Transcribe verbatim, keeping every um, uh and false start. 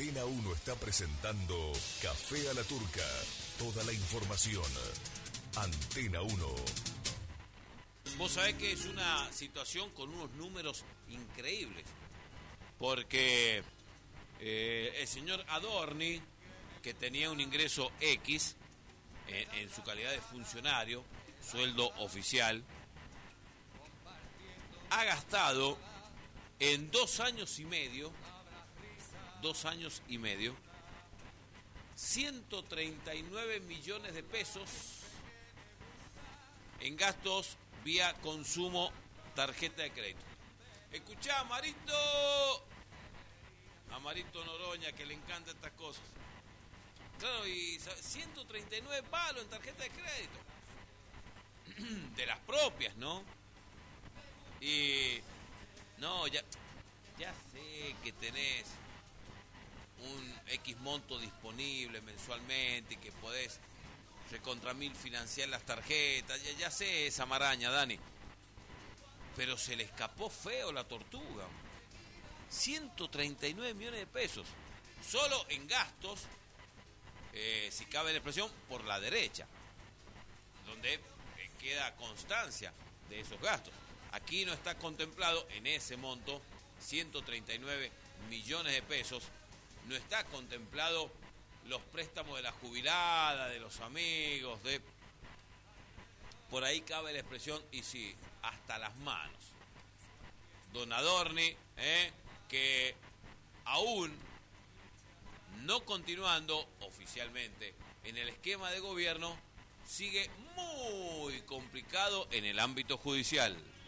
Antena uno está presentando Café a la Turca. Toda la información. Antena uno. Vos sabés que es una situación con unos números increíbles. Porque eh, el señor Adorni, que tenía un ingreso X en, en su calidad de funcionario, sueldo oficial, ha gastado en dos años y medio, dos años y medio, ciento treinta y nueve millones de pesos en gastos vía consumo tarjeta de crédito. Escuchá, Amarito, Amarito Noroña, que le encantan estas cosas. Claro, y ciento treinta y nueve palos en tarjeta de crédito. De las propias, ¿no? Y no, ya, ya sé que tenés un X monto disponible mensualmente y que podés recontra mil financiar las tarjetas. Ya, ya sé esa maraña, Dani. Pero se le escapó feo la tortuga. ciento treinta y nueve millones de pesos. Solo en gastos, eh, si cabe la expresión, por la derecha. Donde eh, queda constancia de esos gastos. Aquí no está contemplado en ese monto, ciento treinta y nueve millones de pesos, no está contemplado los préstamos de la jubilada, de los amigos, de... Por ahí cabe la expresión, y sí, hasta las manos. Don Adorni, eh, que aún no continuando oficialmente en el esquema de gobierno, sigue muy complicado en el ámbito judicial.